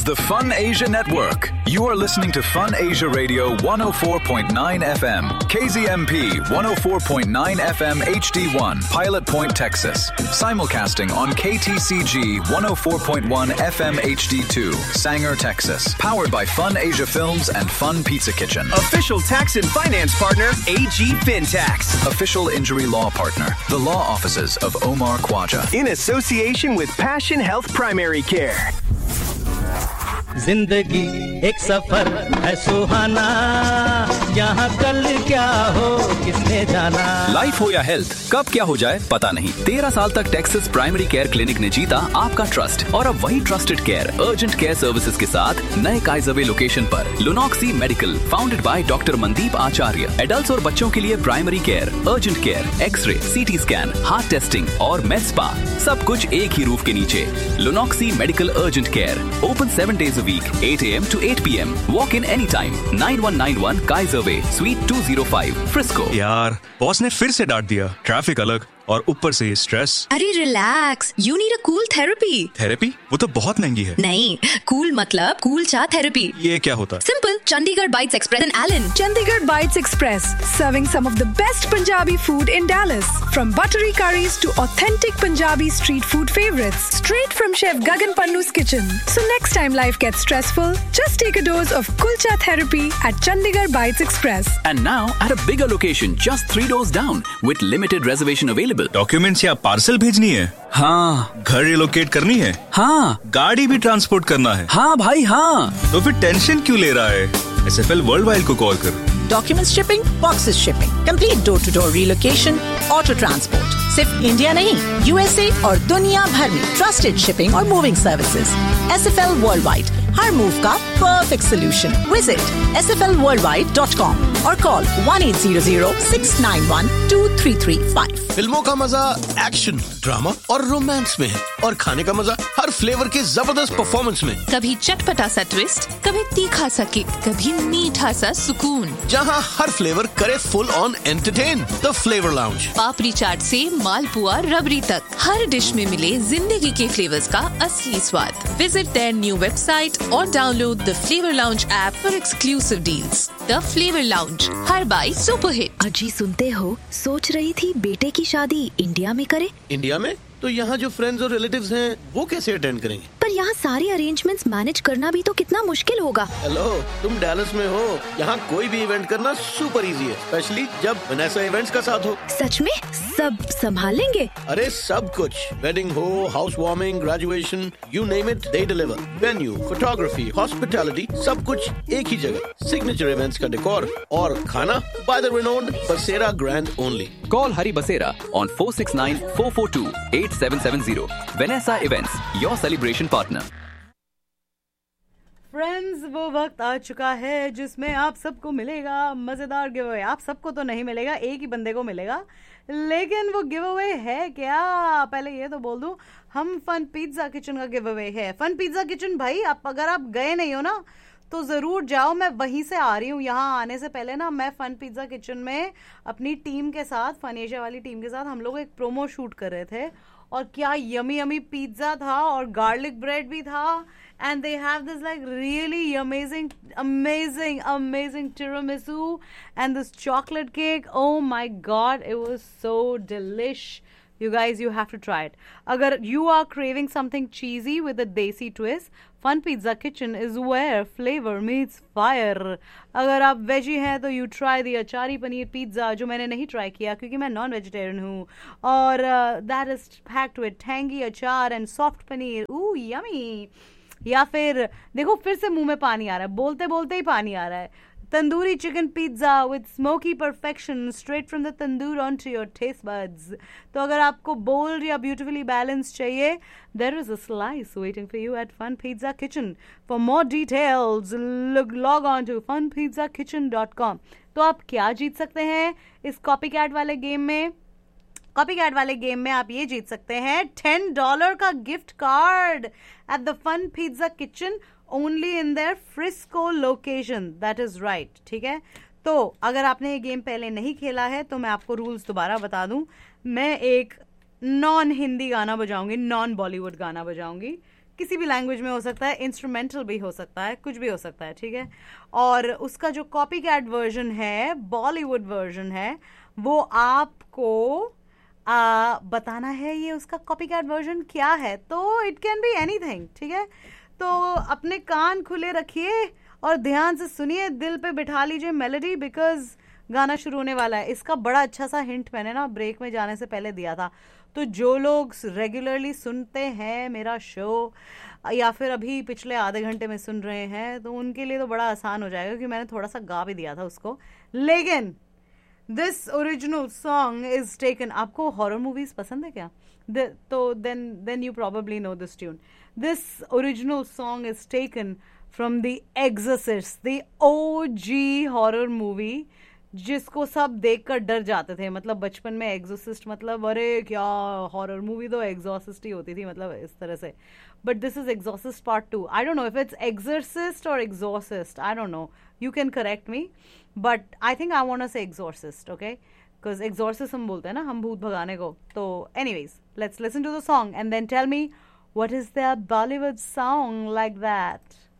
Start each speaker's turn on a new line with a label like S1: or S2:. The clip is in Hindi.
S1: The Fun Asia Network. You are listening to Fun Asia Radio 104.9 FM, KZMP 104.9 FM HD1, Pilot Point, Texas. Simulcasting on KTCG 104.1 FM HD2, Sanger, Texas. Powered by Fun Asia Films and Fun Pizza Kitchen.
S2: Official tax and finance partner, AG FinTax.
S1: Official injury law partner, the law offices of Omar Khwaja.
S2: In association with Passion Health Primary Care.
S3: जिंदगी एक सफर है सुहाना, यहाँ कल क्या हो किसने जाना।
S4: लाइफ हो या हेल्थ, कब क्या हो जाए पता नहीं। 13 साल तक टेक्सास प्राइमरी केयर क्लिनिक ने जीता आपका ट्रस्ट और अब वही trusted care urgent care services के साथ नए काइजरवे लोकेशन पर लुनॉक्सी medical, founded by doctor Mandeep Acharya. Adults और बच्चों के लिए primary care, urgent care, x ray, CT scan, heart testing और med spa, सब कुछ एक ही रूफ के नीचे। लुनॉक्सी medical urgent care, open 7 days a week, 8 a.m. to 8 p.m. Walk in anytime. 9191 Kaiser Way, Suite 205, Frisco.
S5: यार, बॉस ने फिर से डांट दिया। ट्रैफिक अलग और ऊपर से ये स्ट्रेस।
S6: अरे relax, you need a cool therapy.
S5: Therapy? वो तो बहुत महंगी है।
S6: नहीं, कूल मतलब कूल चा थेरेपी।
S5: ये क्या होता है?
S6: Simple, Chandigarh bytes express and Alan.
S7: Chandigarh Bites Express, serving some of the best Punjabi food in Dallas. From buttery curries to authentic Punjabi street food favorites, straight from Chef Gagan Pannu's kitchen. So next time life gets stressful, just take a dose of kulcha therapy at Chandigarh Bites Express.
S4: And now at a bigger location, just 3 doors down, with limited reservation available.
S5: Documents या पार्सल भेजनी है?
S4: हाँ।
S5: घर रिलोकेट करनी है?
S4: हाँ।
S5: गाड़ी भी ट्रांसपोर्ट करना है?
S4: हाँ भाई हाँ।
S5: तो फिर टेंशन क्यों ले रहा है? SFL वर्ल्डवाइड को कॉल कर।
S8: Documents shipping, boxes shipping, complete door to door relocation, auto transport. सिर्फ इंडिया नहीं, USA और दुनिया भर में ट्रस्टेड शिपिंग और मूविंग सर्विसेज। SFL वर्ल्डवाइड, हर मूव का परफेक्ट सोल्यूशन। विजिट sflworldwide.com और कॉल 1800-691-2335।
S9: फिल्मों का मजा एक्शन, ड्रामा और रोमांस में है और खाने का मजा हर फ्लेवर के जबरदस्त परफॉर्मेंस में।
S10: कभी चटपटा सा ट्विस्ट, कभी तीखा सा किक, कभी मीठा सा सुकून,
S9: जहाँ हर फ्लेवर करे full on entertain. The flavour lounge.
S10: पापड़ी चाट से मालपुआ रबड़ी तक, हर डिश में मिले जिंदगी के फ्लेवर्स का असली स्वाद। विजिट देयर न्यू वेबसाइट और download the flavour lounge app for exclusive deals. The flavour lounge, her by super hit.
S6: अजी सुनते हो, सोच रही थी बेटे की शादी इंडिया में करे।
S9: इंडिया में? तो यहाँ जो फ्रेंड्स और रिलेटिव्स हैं वो कैसे अटेंड करेंगे?
S6: पर यहाँ सारे अरेंजमेंट्स मैनेज करना भी तो कितना मुश्किल होगा।
S9: हेलो, तुम डैलस में हो, यहाँ कोई भी इवेंट करना सुपर इजी है, स्पेशली जब वनेसा इवेंट्स का साथ हो।
S6: सच में सब संभालेंगे?
S9: अरे सब कुछ, वेडिंग हो, house warming, graduation, you name it, they deliver. Venue, photography, hospitality, सब कुछ एक ही जगह। सिग्नेचर इवेंट्स का डेकोर और खाना बाय द रिनोन्ड बसेरा grand only.
S4: Call Hari Basera on 469-442-8770. Vanessa Events, your celebration partner.
S11: Friends, वो वक्त आ चुका है जिसमें आप सबको मिलेगा मजेदार गिव अवे। आप सबको तो नहीं मिलेगा, एक ही बंदे को मिलेगा, लेकिन वो गिव अवे है क्या? पहले ये तो बोल दूं, हम फन पिज्जा किचन का गिव अवे है। फन पिज्जा किचन भाई, अगर आप गए नहीं हो ना तो जरूर जाओ। मैं वहीं से आ रही हूँ। यहाँ आने से पहले ना मैं फन पिज्जा किचन में अपनी टीम के साथ, फन एशिया वाली टीम के साथ, हम लोग एक प्रोमो शूट कर रहे थे और क्या यमी यमी पिज्जा था और गार्लिक ब्रेड भी था। And they have this like really amazing tiramisu and this chocolate cake. Oh my god, it was so delish. You guys, you have to try it. Agar you are craving something cheesy with a desi twist, Fun Pizza Kitchen is where flavor meets fire. अगर आप वेजी हैं तो you try the achari paneer pizza, जो मैंने नहीं ट्राई किया क्योंकि मैं नॉन वेजिटेरियन हूँ, और that is packed with tangy अचार and soft paneer. Ooh, yummy. या फिर देखो, फिर से मुंह में पानी आ रहा है, बोलते बोलते ही पानी आ रहा है। Tandoori chicken pizza with smoky perfection straight from the tandoor onto your taste buds. तो अगर आपको bold या beautifully balanced चाहिए, there is a slice waiting for you at Fun Pizza Kitchen. For more details, log on to funpizzakitchen.com. तो आप क्या जीत सकते हैं इस कॉपीकैट वाले गेम में? कॉपीकैट वाले गेम में आप ये जीत सकते हैं $10 का gift card at the fun pizza kitchen, only in their Frisco location. That is right, ठीक है। तो अगर आपने ये गेम पहले नहीं खेला है तो मैं आपको रूल्स दोबारा बता दूं। मैं एक नॉन हिंदी गाना बजाऊंगी, नॉन बॉलीवुड गाना बजाऊंगी। किसी भी लैंग्वेज में हो सकता है, इंस्ट्रूमेंटल भी हो सकता है, कुछ भी हो सकता है, ठीक है. और उसका जो कॉपी कैट वर्जन है, बॉलीवुड वर्जन है, वो आपको बताना है ये उसका कॉपी कैट वर्जन क्या है. तो इट कैन बी एनीथिंग, ठीक है. तो अपने कान खुले रखिए और ध्यान से सुनिए, दिल पे बिठा लीजिए मेलोडी, बिकॉज गाना शुरू होने वाला है. इसका बड़ा अच्छा सा हिंट मैंने ना ब्रेक में जाने से पहले दिया था. तो जो लोग रेगुलरली सुनते हैं मेरा शो या फिर अभी पिछले आधे घंटे में सुन रहे हैं, तो उनके लिए तो बड़ा आसान हो जाएगा, क्योंकि मैंने थोड़ा सा गा भी दिया था उसको. लेकिन this original song is taken. आपको हॉरर मूवीज पसंद है क्या? तो then you probably no this tune. This original song is taken from the एक्सोर्सिस्ट, the OG horror movie, जिसको सब देखकर डर जाते थे. मतलब बचपन में एक्सोर्सिस्ट मतलब अरे क्या हॉरर मूवी, तो एक्सोर्सिस्ट ही होती थी, मतलब इस तरह से. But this is एक्सोर्सिस्ट part 2. I don't know if it's एक्सोर्सिस्ट और एक्सोर्सिस्ट, I don't know, you can correct me, but I think I want to से एक्सोर्सिस्ट, ओके, बिकॉज एक्सोर्सिस्ट हम बोलते हैं ना, हम भूत भगाने को. तो anyways, let's listen to the song and then tell me what is the Bollywood song like that.